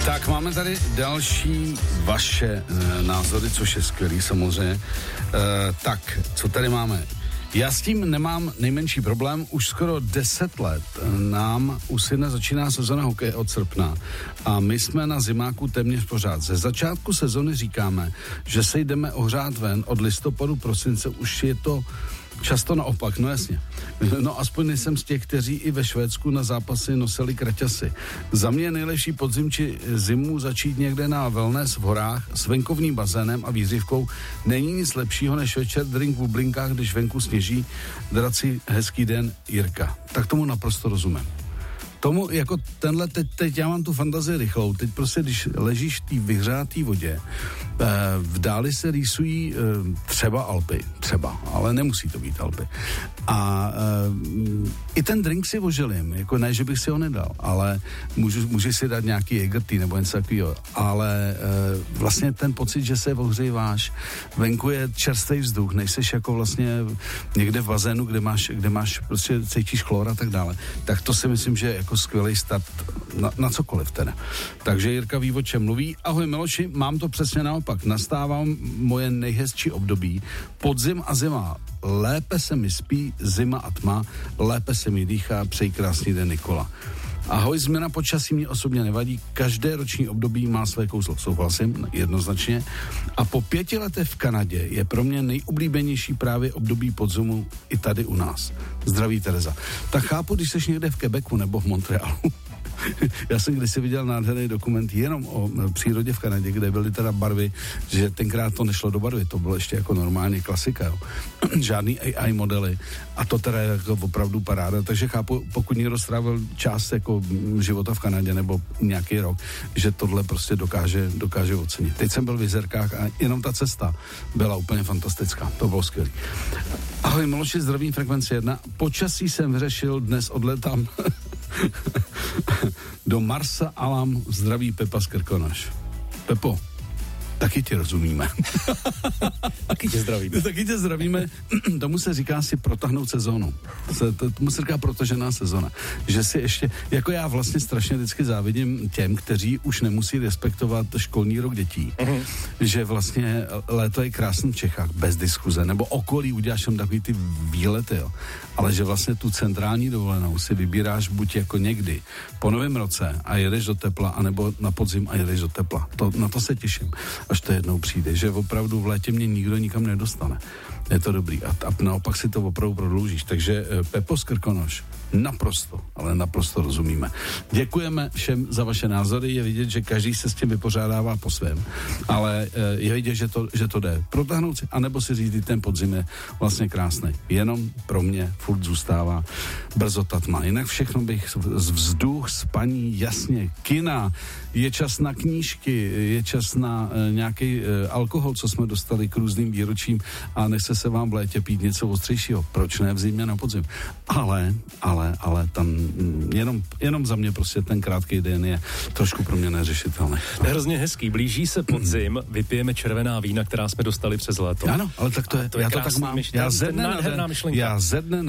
Tak máme tady další vaše názory, což je skvělý samozřejmě. Tak, co tady máme? Já s tím nemám nejmenší problém. Už skoro 10 let nám u syna začíná sezona hokeje od srpna a my jsme na zimáku téměř pořád. Ze začátku sezony říkáme, že se jdeme ohřát ven, od listopadu, prosince už je to často naopak, no jasně. No aspoň nejsem z těch, kteří i ve Švédsku na zápasy nosili kraťasy. Za mě je nejlepší podzim či zimu začít někde na wellness v horách s venkovním bazénem a výřivkou. Není nic lepšího než večer drink v bublinkách, když venku sněží. Draci, hezký den, Jirka. Tak tomu naprosto rozumím. Tomu, jako tenhle, teď já mám tu fantazii rychlou, teď prostě, když ležíš v té vyhřátý vodě, v dáli se rýsují třeba Alpy, ale nemusí to být Alpy. A i ten drink si oželím, jako ne, že bych si ho nedal, ale můžu si dát nějaký Jägerty nebo něco takového, ale vlastně ten pocit, že se ohříváš, venku je čerstvý vzduch, nejseš jako vlastně někde v bazénu, kde máš prostě cítíš chlor a tak dále, tak to si myslím, že jako skvělý start na cokoliv teda. Takže Jirka ví, o čem mluví. Ahoj Miloši, mám to přesně naopak. Nastává moje nejhezčí období. Podzim a zima. Lépe se mi spí, zima a tma. Lépe se mi dýchá. Přeji krásný den, Nikola. Ahoj, změna počasí mě osobně nevadí. Každé roční období má své kouzlo. Souhlasím, jednoznačně. A po 5 letech v Kanadě je pro mě nejoblíbenější právě období podzimu i tady u nás. Zdraví Tereza. Tak chápu, když jsi někde v Quebecu nebo v Montrealu. Já jsem kdysi viděl nádherný dokument jenom o přírodě v Kanadě, kde byly teda barvy, že tenkrát to nešlo do barvy, to bylo ještě jako normálně klasika, jo. Žádný AI modely a to teda je jako opravdu paráda, takže chápu, pokud někdo strávil část jako života v Kanadě nebo nějaký rok, že tohle prostě dokáže ocenit. Teď jsem byl v Jizerkách a jenom ta cesta byla úplně fantastická, to bylo skvělý. Ahoj Miloši, zdravím Frekvenci 1, počasí jsem vyřešil, dnes odletám do Marsa Alam, zdraví Pepa z Krkonoš. Pepo, taky ti rozumíme. Taky tě zdravíme. Tomu se říká si protáhnout sezónu. Tomu se říká protažená sezona. Že si ještě, jako já vlastně strašně vždycky závidím těm, kteří už nemusí respektovat školní rok dětí. Že vlastně léto je krásný v Čechách, bez diskuze, nebo okolí uděláš tam takový ty výlety, jo. Ale že vlastně tu centrální dovolenou si vybíráš buď jako někdy po novém roce a jedeš do tepla, anebo na podzim a jedeš do tepla. Na to se těším, až to jednou přijde, že opravdu v létě mě nikdo nikam nedostane. Je to dobrý. A naopak si to opravdu prodloužíš. Takže Pepo z Krkonoš, naprosto rozumíme. Děkujeme všem za vaše názory. Je vidět, že každý se s tím vypořádává po svém. Ale je vidět, že to jde. Protáhnout si, anebo si říct, ten podzim je vlastně krásný. Jenom pro mě furt zůstává brzo ta tma. Jinak všechno bych vzduch, spaní, jasně, kina, je čas na knížky, je čas na nějaký alkohol, co jsme dostali k různým výročím a nechce se vám v létě pít něco ostřejšího. Proč ne v zimě na podzim? Ale tam jenom za mě prostě ten krátký den je trošku pro mě neřešitelný. No. Hrozně hezký. Blíží se podzim, vypijeme červená vína, která jsme dostali přes léto. Ano, ale tak to je. To je já to tak mám. Já ze dne na den